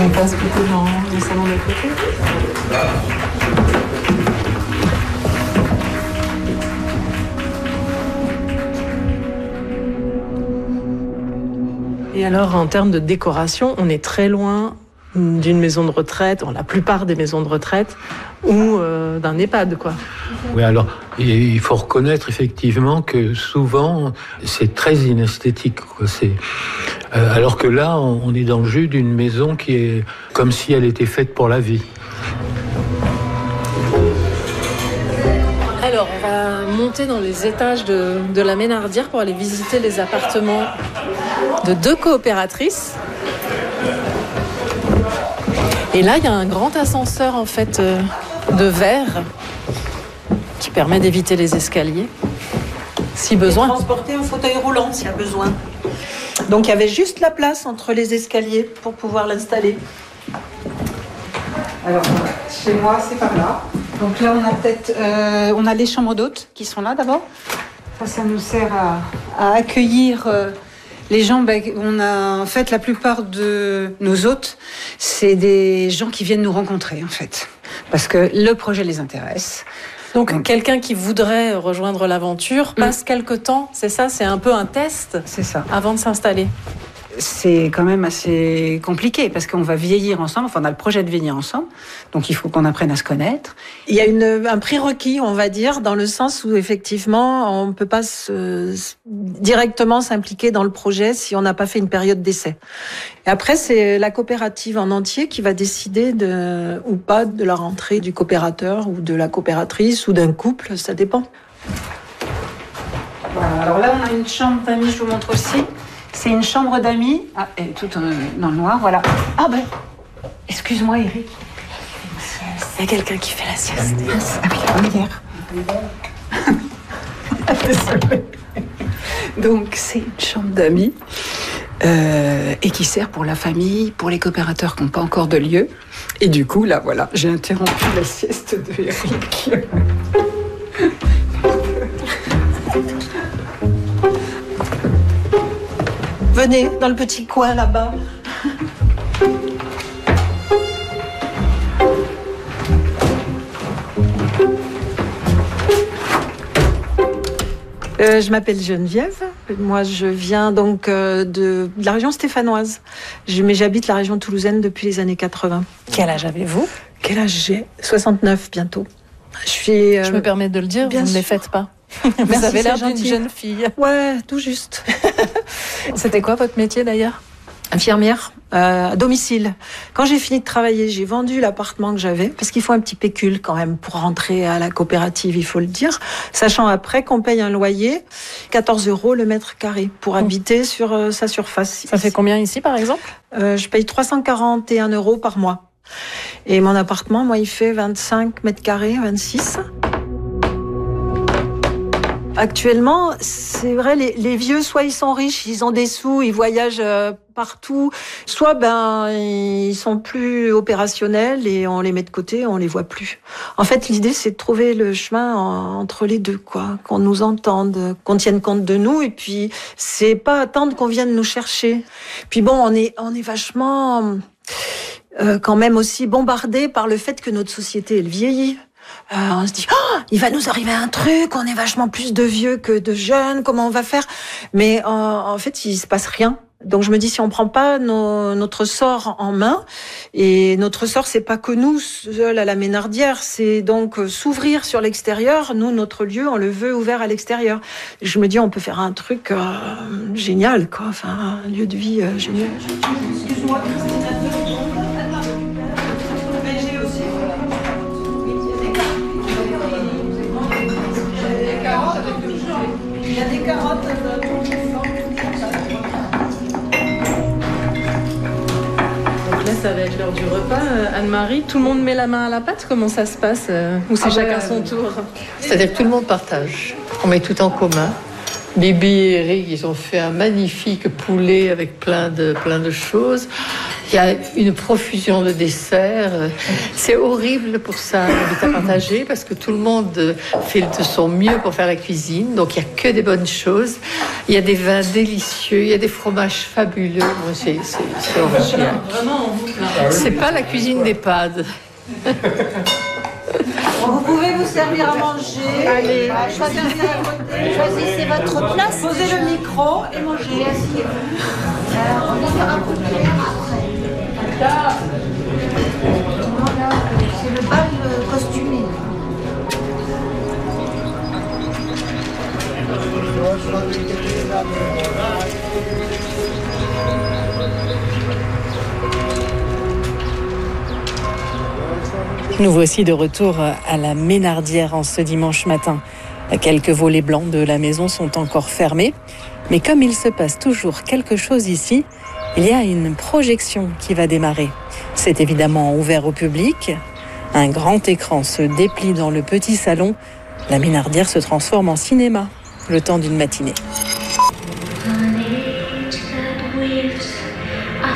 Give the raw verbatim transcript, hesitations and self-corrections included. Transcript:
On passe plutôt dans le salon de côté. Et alors, en termes de décoration, on est très loin d'une maison de retraite, la plupart des maisons de retraite, ou euh, d'un EHPAD, quoi. Oui, alors, il faut reconnaître effectivement que souvent, c'est très inesthétique, quoi. C'est, euh, alors que là, on est dans le jus d'une maison qui est comme si elle était faite pour la vie. Alors, on va monter dans les étages de, de la Ménardière pour aller visiter les appartements de deux coopératrices. Et là, il y a un grand ascenseur, en fait, euh, de verre qui permet d'éviter les escaliers, si besoin. Et transporter un fauteuil roulant, s'il y a besoin. Donc, il y avait juste la place entre les escaliers pour pouvoir l'installer. Alors, chez moi, c'est par là. Donc là, on a peut-être, euh, on a les chambres d'hôtes qui sont là d'abord. Ça, ça nous sert à, à accueillir euh, les gens. Ben, on a en fait la plupart de nos hôtes, c'est des gens qui viennent nous rencontrer en fait, parce que le projet les intéresse. Donc, Donc quelqu'un qui voudrait rejoindre l'aventure passe mmh. quelque temps, c'est ça, c'est un peu un test. C'est ça. Avant de s'installer. C'est quand même assez compliqué parce qu'on va vieillir ensemble, enfin on a le projet de vieillir ensemble, donc il faut qu'on apprenne à se connaître. Il y a une, un prérequis, on va dire, dans le sens où effectivement on ne peut pas se, directement s'impliquer dans le projet si on n'a pas fait une période d'essai. Et après c'est la coopérative en entier qui va décider de, ou pas de la rentrée du coopérateur ou de la coopératrice ou d'un couple, ça dépend. Voilà, alors là on a une chambre d'amis, je vous montre aussi. C'est une chambre d'amis. Ah, elle est toute dans le noir, voilà. Ah ben, excuse-moi Eric. Il y a quelqu'un qui fait la sieste. Ah oui, la Désolée. Donc, c'est une chambre d'amis euh, et qui sert pour la famille, pour les coopérateurs qui n'ont pas encore de lieu. Et du coup, là, voilà, j'ai interrompu la sieste de Eric. Venez dans le petit coin là-bas. Euh, je m'appelle Geneviève. Moi, je viens donc euh, de, de la région stéphanoise. Je, mais j'habite la région toulousaine depuis les années quatre-vingts. Quel âge avez-vous ? Quel âge j'ai ? soixante-neuf bientôt. Je suis. Euh, je me permets de le dire, vous ne les faites pas. Vous Merci, avez l'air d'une gentil. jeune fille. Ouais, tout juste. C'était quoi votre métier d'ailleurs ? Infirmière, euh, à domicile. Quand j'ai fini de travailler, j'ai vendu l'appartement que j'avais, parce qu'il faut un petit pécule quand même pour rentrer à la coopérative, il faut le dire, sachant après qu'on paye un loyer, quatorze euros le mètre carré, pour habiter sur euh, sa surface. Ça fait combien ici par exemple ? euh, Je paye trois cent quarante et un euros par mois. Et mon appartement, moi, il fait vingt-cinq mètres carrés, vingt-six. Actuellement, c'est vrai, les, les vieux, soit ils sont riches, ils ont des sous, ils voyagent euh, partout, soit ben ils sont plus opérationnels et on les met de côté, on les voit plus. En fait, l'idée c'est de trouver le chemin en, entre les deux, quoi, qu'on nous entende, qu'on tienne compte de nous, et puis c'est pas attendre qu'on vienne nous chercher. Puis bon, on est on est vachement euh, quand même aussi bombardé par le fait que notre société elle vieillit. Euh, on se dit, oh, il va nous arriver un truc, on est vachement plus de vieux que de jeunes, comment on va faire ? Mais euh, en fait, il se passe rien. Donc je me dis, si on prend pas nos, notre sort en main, et notre sort, c'est pas que nous seuls à la Ménardière, c'est donc s'ouvrir sur l'extérieur. Nous, notre lieu, on le veut ouvert à l'extérieur. Je me dis, on peut faire un truc euh, génial, quoi. Enfin, un lieu de vie euh, génial. Excuse-moi, il y a des carottes. Donc là, ça va être l'heure du repas. Anne-Marie, tout le monde met la main à la pâte ? Comment ça se passe ? Ou c'est ah chacun bah, son tour ? C'est-à-dire que tout le monde partage. On met tout en commun. Bibi et Eric, ils ont fait un magnifique poulet avec plein de, plein de choses. Il y a une profusion de desserts. C'est horrible pour ça, l'habitat partagé, parce que tout le monde fait de son mieux pour faire la cuisine. Donc, il n'y a que des bonnes choses. Il y a des vins délicieux, il y a des fromages fabuleux. C'est, c'est, c'est original. Vraiment, on vous plaint. C'est pas la cuisine d'EHPAD. Vous pouvez vous servir à manger. Allez, choisissez, choisissez votre place. Posez le micro et mangez. On y fera un coup de cuillère après. Voilà, c'est le bal costumé. Nous voici de retour à la Ménardière en ce dimanche matin. Quelques volets blancs de la maison sont encore fermés, mais comme il se passe toujours quelque chose ici, il y a une projection qui va démarrer. C'est évidemment ouvert au public. Un grand écran se déplie dans le petit salon. La Ménardière se transforme en cinéma le temps d'une matinée.